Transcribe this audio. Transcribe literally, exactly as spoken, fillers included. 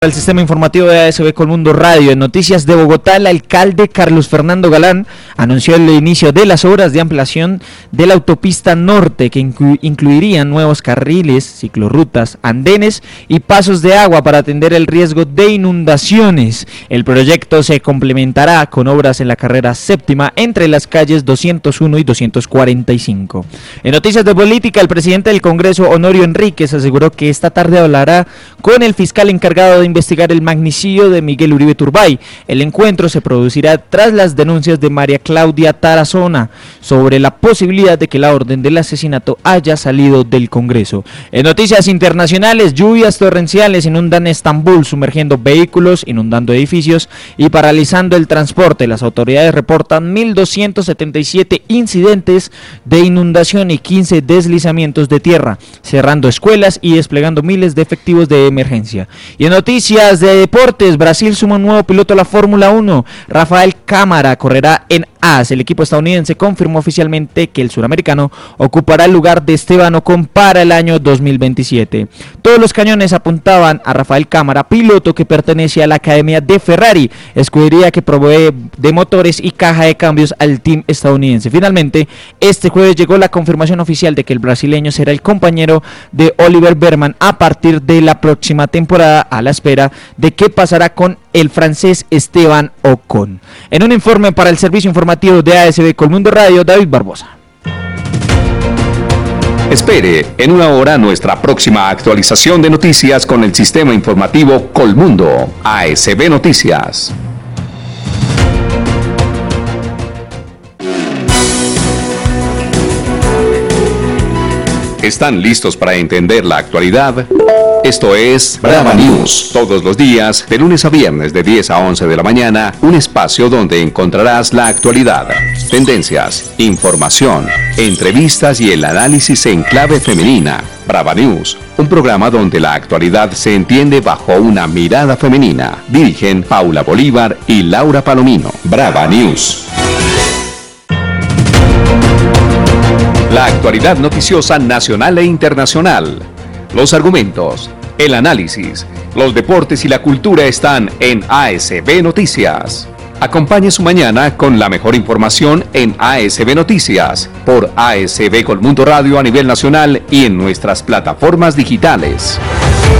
El sistema informativo de A S B Colmundo Radio. En Noticias de Bogotá, el alcalde Carlos Fernando Galán anunció el inicio de las obras de ampliación de la autopista norte que inclu- incluirían nuevos carriles, ciclorrutas, andenes y pasos de agua para atender el riesgo de inundaciones. El proyecto se complementará con obras en la carrera séptima entre las calles doscientos uno y doscientos cuarenta y cinco. En Noticias de Política, el presidente del Congreso, Honorio Enríquez, aseguró que esta tarde hablará con el fiscal encargado de investigar el magnicidio de Miguel Uribe Turbay. El encuentro se producirá tras las denuncias de María Claudia Tarazona sobre la posibilidad de que la orden del asesinato haya salido del Congreso. En noticias internacionales, lluvias torrenciales inundan Estambul, sumergiendo vehículos, inundando edificios y paralizando el transporte. Las autoridades reportan mil doscientos setenta y siete incidentes de inundación y quince deslizamientos de tierra, cerrando escuelas y desplegando miles de efectivos de emergencia. Y en noticias de deportes, Brasil suma un nuevo piloto a la Fórmula uno. Rafael Cámara correrá en Haas. El equipo estadounidense confirmó oficialmente que el suramericano ocupará el lugar de Esteban Ocon para el año dos mil veintisiete. Todos los cañones apuntaban a Rafael Cámara, piloto que pertenece a la academia de Ferrari, escudería que provee de motores y caja de cambios al team estadounidense. Finalmente, este jueves llegó la confirmación oficial de que el brasileño será el compañero de Oliver Berman a partir de la próxima temporada, a la espera de qué pasará con el francés Esteban Ocon. En un informe para el servicio informativo de A S B Colmundo Radio, David Barbosa. Espere en una hora nuestra próxima actualización de noticias con el sistema informativo Colmundo, A S B Noticias. ¿Están listos para entender la actualidad? Esto es Brava News. Todos los días, de lunes a viernes, de diez a once de la mañana, un espacio donde encontrarás la actualidad, tendencias, información, entrevistas y el análisis en clave femenina. Brava News, un programa donde la actualidad se entiende bajo una mirada femenina. Dirigen Paula Bolívar y Laura Palomino. Brava News. La actualidad noticiosa nacional e internacional. Los argumentos, el análisis, los deportes y la cultura están en A S B Noticias. Acompañe su mañana con la mejor información en A S B Noticias, por A S B Colmundo Radio a nivel nacional y en nuestras plataformas digitales.